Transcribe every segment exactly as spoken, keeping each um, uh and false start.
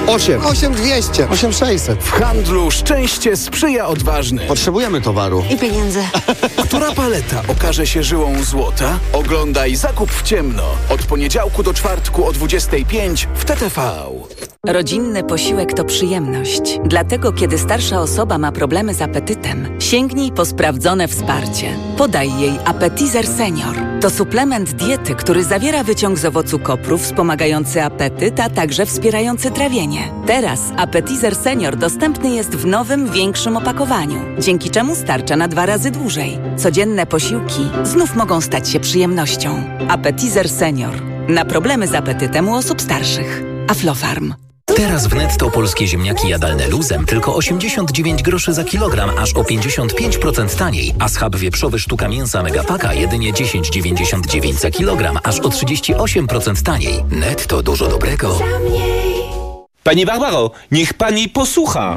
osiem. osiem dwieście. osiem sześćset. W handlu szczęście sprzyja odważnym. Potrzebujemy towaru. I pieniędzy. Która paleta okaże się żyłą złota? Oglądaj Zakup w ciemno. Od poniedziałku do czwartku o dwudziestej pięć w T T V. Rodzinny posiłek to przyjemność. Dlatego, kiedy starsza osoba ma problemy z apetytem, sięgnij po sprawdzone wsparcie. Podaj jej Appetizer Senior. To suplement diety, który zawiera wyciąg z owocu kopru wspomagający apetyt, a także wspierający trawienie. Teraz Appetizer Senior dostępny jest w nowym, większym opakowaniu, dzięki czemu starcza na dwa razy dłużej. Codzienne posiłki znów mogą stać się przyjemnością. Appetizer Senior. Na problemy z apetytem u osób starszych. Aflofarm. Teraz w Netto polskie ziemniaki jadalne luzem tylko osiemdziesiąt dziewięć groszy za kilogram, aż o pięćdziesiąt pięć procent taniej, a schab wieprzowy sztuka mięsa Megapaka jedynie dziesięć dziewięćdziesiąt dziewięć za kilogram, aż o trzydzieści osiem procent taniej. Netto dużo dobrego. Pani Barbaro, niech pani posłucha.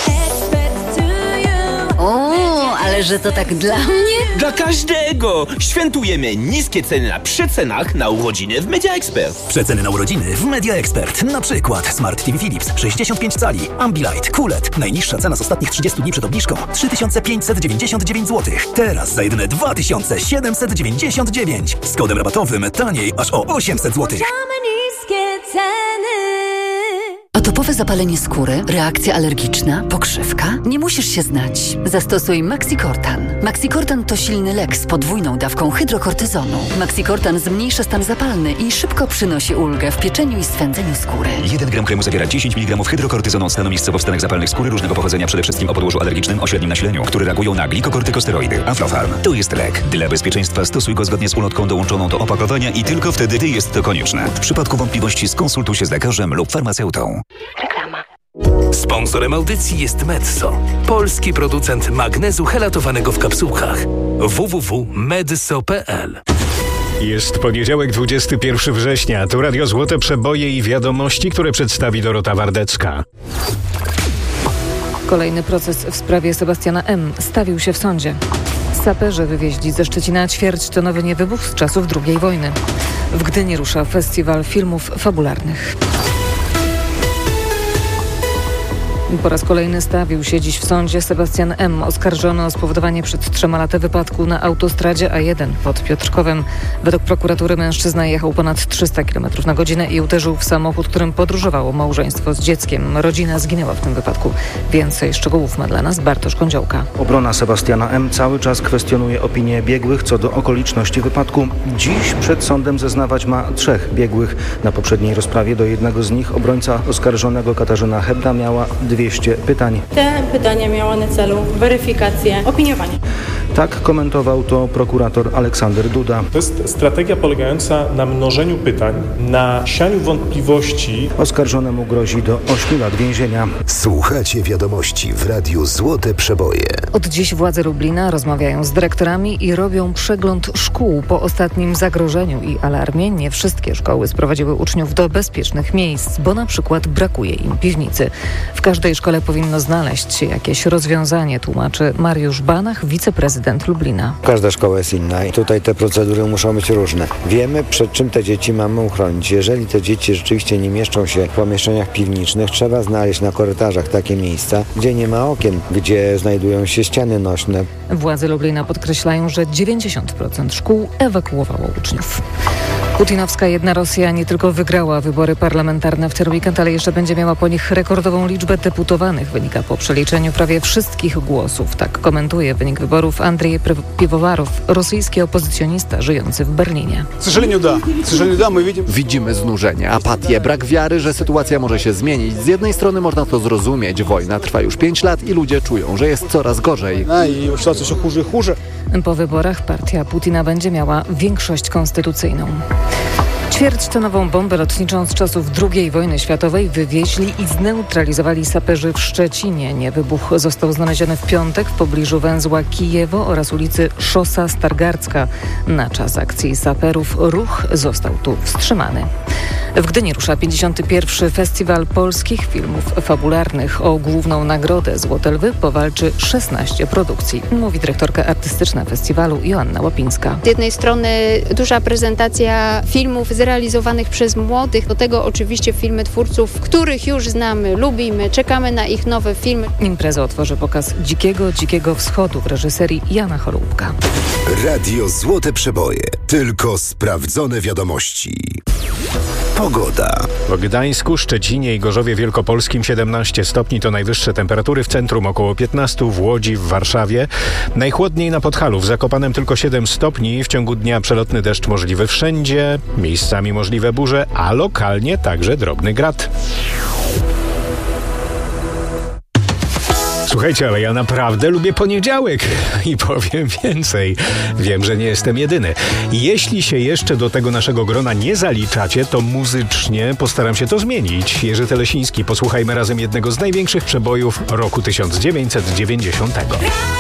O, ale że to tak dla mnie? Dla każdego! Świętujemy niskie ceny na przecenach na urodziny w Media Expert. Przeceny na urodziny w Media Expert. Na przykład Smart T V Philips sześćdziesiąt pięć cali, Ambilight, Kulet. Najniższa cena z ostatnich trzydziestu dni przed obniżką trzy tysiące pięćset dziewięćdziesiąt dziewięć złotych. Teraz za jedyne dwa tysiące siedemset dziewięćdziesiąt dziewięć. Z kodem rabatowym taniej aż o osiemset złotych. Atopowe zapalenie skóry, reakcja alergiczna, pokrzywka? Nie musisz się znać. Zastosuj Maxicortan. Maxicortan to silny lek z podwójną dawką hydrokortyzonu. Maxicortan zmniejsza stan zapalny i szybko przynosi ulgę w pieczeniu i swędzeniu skóry. jeden gram kremu zawiera dziesięć miligramów hydrokortyzonu, stanu miejscowo w stanach zapalnych skóry różnego pochodzenia, przede wszystkim o podłożu alergicznym o średnim nasileniu, które reagują na glikokortykosteroidy. Aflofarm to jest lek. Dla bezpieczeństwa stosuj go zgodnie z ulotką dołączoną do opakowania i tylko wtedy, gdy jest to konieczne. W przypadku wątpliwości skonsultuj się z lekarzem lub farmaceutą. Reklama. Sponsorem audycji jest Medso, polski producent magnezu helatowanego w kapsułkach. w w w kropka medso kropka p l. Jest poniedziałek, dwudziestego pierwszego września. Tu Radio Złote Przeboje i wiadomości, które przedstawi Dorota Wardecka. Kolejny proces w sprawie Sebastiana M. stawił się w sądzie. Saperzy wywieźli ze Szczecina ćwierćtonowy niewybuch z czasów drugiej wojny. W Gdyni rusza festiwal filmów fabularnych. Po raz kolejny stawił się dziś w sądzie Sebastian M., oskarżony o spowodowanie przed trzema laty wypadku na autostradzie A jeden pod Piotrkowem. Według prokuratury mężczyzna jechał ponad trzysta kilometrów na godzinę i uderzył w samochód, którym podróżowało małżeństwo z dzieckiem. Rodzina zginęła w tym wypadku. Więcej szczegółów ma dla nas Bartosz Kądziołka. Obrona Sebastiana M. cały czas kwestionuje opinię biegłych co do okoliczności wypadku. Dziś przed sądem zeznawać ma trzech biegłych. Na poprzedniej rozprawie do jednego z nich obrońca oskarżonego Katarzyna Hebda miała dwieście pytań. Te pytania miały na celu weryfikację, opiniowanie. Tak komentował to prokurator Aleksander Duda. To jest strategia polegająca na mnożeniu pytań, na sianiu wątpliwości. Oskarżonemu grozi do ośmiu lat więzienia. Słuchacie wiadomości w Radiu Złote Przeboje. Od dziś władze Lublina rozmawiają z dyrektorami i robią przegląd szkół. Po ostatnim zagrożeniu i alarmie nie wszystkie szkoły sprowadziły uczniów do bezpiecznych miejsc, bo na przykład brakuje im piwnicy. W każdej szkole powinno znaleźć się jakieś rozwiązanie, tłumaczy Mariusz Banach, wiceprezydent Lublina. Każda szkoła jest inna i tutaj te procedury muszą być różne. Wiemy, przed czym te dzieci mamy uchronić. Jeżeli te dzieci rzeczywiście nie mieszczą się w pomieszczeniach piwniczych, trzeba znaleźć na korytarzach takie miejsca, gdzie nie ma okien, gdzie znajdują się ściany nośne. Władze Lublina podkreślają, że dziewięćdziesiąt procent szkół ewakuowało uczniów. Putinowska Jedna Rosja nie tylko wygrała wybory parlamentarne w ten weekend, ale jeszcze będzie miała po nich rekordową liczbę deputowanych. Wynika po przeliczeniu prawie wszystkich głosów. Tak komentuje wynik wyborów Andrzej Piwowarow, rosyjski opozycjonista żyjący w Berlinie. Widzimy znużenie, apatię, brak wiary, że sytuacja może się zmienić. Z jednej strony można to zrozumieć. Wojna trwa już pięć lat i ludzie czują, że jest coraz gorzej. Po wyborach partia Putina będzie miała większość konstytucyjną. Ćwierćtonową bombę lotniczą z czasów drugiej wojny światowej wywieźli i zneutralizowali saperzy w Szczecinie. Niewybuch został znaleziony w piątek w pobliżu węzła Kijewo oraz ulicy Szosa Stargardzka. Na czas akcji saperów ruch został tu wstrzymany. W Gdyni rusza pięćdziesiąty pierwszy Festiwal Polskich Filmów Fabularnych. O główną nagrodę Złote Lwy powalczy szesnaście produkcji, mówi dyrektorka artystyczna festiwalu Joanna Łapińska. Z jednej strony duża prezentacja filmów zrealizowanych przez młodych, do tego oczywiście filmy twórców, których już znamy, lubimy, czekamy na ich nowe filmy. Imprezę otworzy pokaz Dzikiego, Dzikiego Wschodu w reżyserii Jana Chorąbka. Radio Złote Przeboje. Tylko sprawdzone wiadomości. Pogoda. W Gdańsku, Szczecinie i Gorzowie Wielkopolskim siedemnaście stopni to najwyższe temperatury, w centrum około piętnaście, w Łodzi, w Warszawie. Najchłodniej na Podhalu, w Zakopanem tylko siedem stopni. W ciągu dnia przelotny deszcz możliwy wszędzie, miejscami możliwe burze, a lokalnie także drobny grad. Słuchajcie, ale ja naprawdę lubię poniedziałek i powiem więcej. Wiem, że nie jestem jedyny. Jeśli się jeszcze do tego naszego grona nie zaliczacie, to muzycznie postaram się to zmienić. Jerzy Telesiński, posłuchajmy razem jednego z największych przebojów roku tysiąc dziewięćset dziewięćdziesiątego.